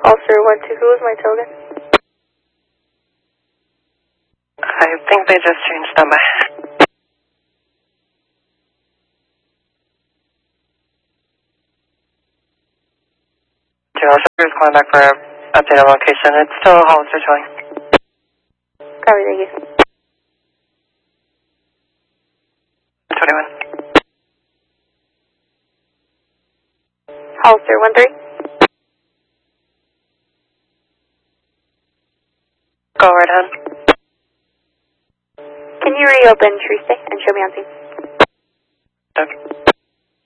Officer 1-2, who was my token? I think they just changed number. Officer is calling back for update on location. It's still Hollister showing. Copy, thank you. 21. Hollister 1-3. Go right ahead. Can you reopen Triste and show me on scene? Okay.